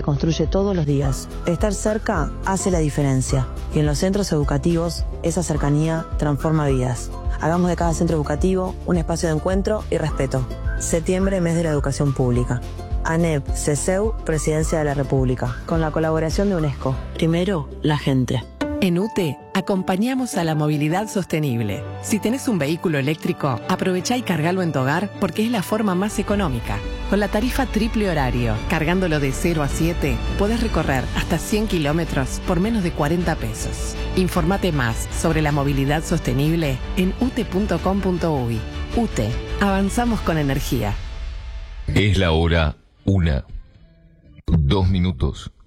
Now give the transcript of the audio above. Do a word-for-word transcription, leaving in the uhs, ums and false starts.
se construye todos los días. Estar cerca hace la diferencia. Y en los centros educativos, esa cercanía transforma vidas. Hagamos de cada centro educativo un espacio de encuentro y respeto. Septiembre, mes de la educación pública. ANEP, CESEU, Presidencia de la República. Con la colaboración de UNESCO. Primero, la gente. En UTE, acompañamos a la movilidad sostenible. Si tenés un vehículo eléctrico, aprovechá y cargalo en tu hogar porque es la forma más económica. Con la tarifa triple horario, cargándolo de cero a siete, podés recorrer hasta cien kilómetros por menos de cuarenta pesos. Informate más sobre la movilidad sostenible en u t e punto com punto u y. UTE, avanzamos con energía. Es la hora una. Dos minutos.